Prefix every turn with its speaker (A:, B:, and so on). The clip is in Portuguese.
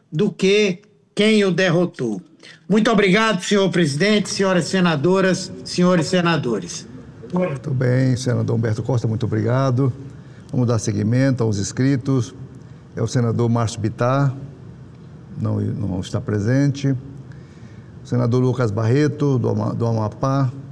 A: do que quem o derrotou. Muito obrigado, senhor presidente, senhoras senadoras, senhores senadores.
B: Muito bem, senador Humberto Costa, muito obrigado. Vamos dar seguimento aos inscritos. É o senador Márcio Bittar, não está presente. O senador Lucas Barreto, do Amapá,